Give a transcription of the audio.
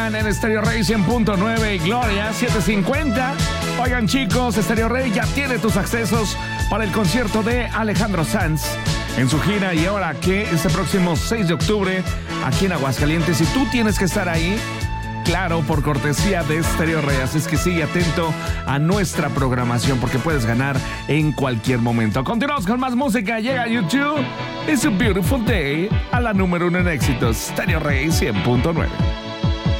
One en Stereo Rey 100.9 y Gloria 750. Oigan, chicos, Stereo Rey ya tiene tus accesos para el concierto de Alejandro Sanz en su gira Y Ahora Qué, este próximo 6 de octubre aquí en Aguascalientes. Y tú tienes que estar ahí, claro, por cortesía de Stereo Rey. Así es que sigue atento a nuestra programación porque puedes ganar en cualquier momento. Continuamos con más música. Llega a YouTube. It's a Beautiful Day a la número 1 en éxitos. Stereo Rey 100.9.